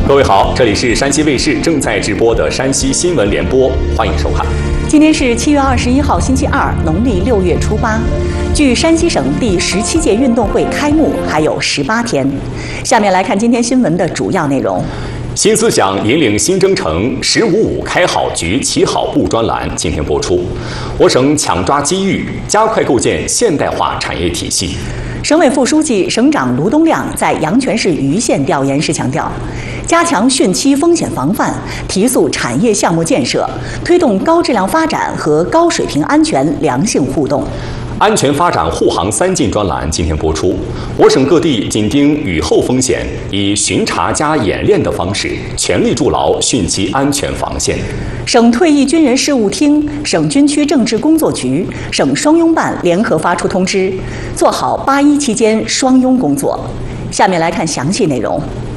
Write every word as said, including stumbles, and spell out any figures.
各位好，这里是山西卫视正在直播的山西新闻联播，欢迎收看。 今天是七月二十一号，星期二，农历六月初八。距山西省第十七届运动会开幕还有十八天。下面来看今天新闻的主要内容。 新思想引领新征程，十五五开好局、起好步专栏今天播出。我省抢抓机遇，加快构建现代化产业体系。 省委副书记、省长卢东亮在阳泉市盂县调研时强调，加强汛期风险防范，提速产业项目建设，推动高质量发展和高水平安全良性互动。 安全发展护航三进专栏今天播出。我省各地紧盯雨后风险，以巡查加演练的方式，全力筑牢汛期安全防线。 省退役军人事务厅、省军区政治工作局、省双拥办联合发出通知，做好八一期间双拥工作。下面来看详细内容。